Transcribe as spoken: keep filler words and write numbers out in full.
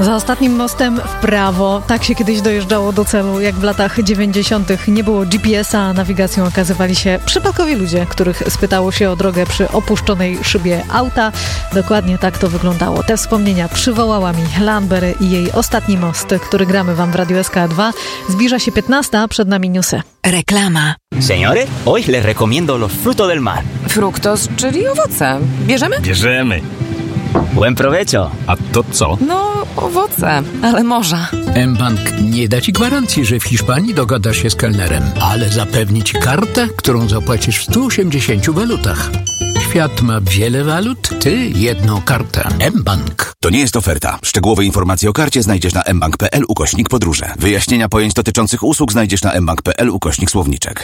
Za ostatnim mostem w prawo. Tak się kiedyś dojeżdżało do celu, jak w latach dziewięćdziesiątych nie było G P S a, a nawigacją okazywali się przypadkowi ludzie, których spytało się o drogę przy opuszczonej szybie auta. Dokładnie tak to wyglądało. Te wspomnienia przywołała mi Lamber i jej ostatni most, który gramy wam w Radiu S K dwa. Zbliża się piętnasta, przed nami newsy. Reklama. Señores, hoy les recomiendo los frutos del mar. Fruktos, czyli owoce. Bierzemy? Bierzemy. Buen provecho. A to co? No, owoce, ale morza. mBank nie da ci gwarancji, że w Hiszpanii dogadasz się z kelnerem, ale zapewni ci kartę, którą zapłacisz w stu osiemdziesięciu walutach. Świat ma wiele walut, ty jedną kartę. mBank. To nie jest oferta. Szczegółowe informacje o karcie znajdziesz na mbank kropka pl ukośnik podróże. Wyjaśnienia pojęć dotyczących usług znajdziesz na mbank kropka pl ukośnik słowniczek.